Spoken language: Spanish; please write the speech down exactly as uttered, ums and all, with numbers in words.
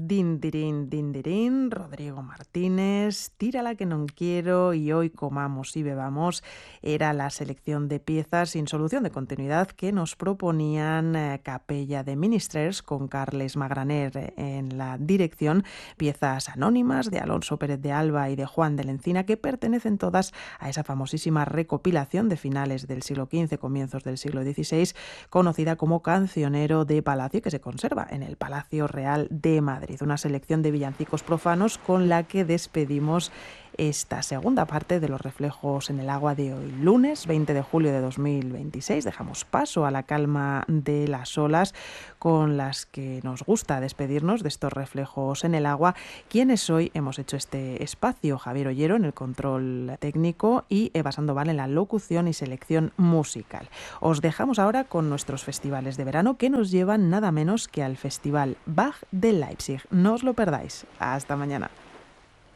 Din dirín, din dirín, Rodrigo Martínez, Tírala que non quiero y Hoy comamos y bebamos era la selección de piezas sin solución de continuidad que nos proponían eh, Capella de Ministers con Carles Magraner eh, en la dirección, piezas anónimas de Alonso Pérez de Alba y de Juan de la Encina que pertenecen todas a esa famosísima recopilación de finales del siglo quince, comienzos del siglo dieciséis, conocida como Cancionero de Palacio, que se conserva en el Palacio Real de Madrid. Una selección de villancicos profanos con la que despedimos esta segunda parte de Los reflejos en el agua de hoy, lunes veinte de julio de dos mil veintiséis. Dejamos paso a la calma de las olas con las que nos gusta despedirnos de estos reflejos en el agua. Quienes hoy hemos hecho este espacio: Javier Ollero en el control técnico y Eva Sandoval en la locución y selección musical. Os dejamos ahora con nuestros festivales de verano que nos llevan nada menos que al Festival Bach de Leipzig. No os lo perdáis. Hasta mañana.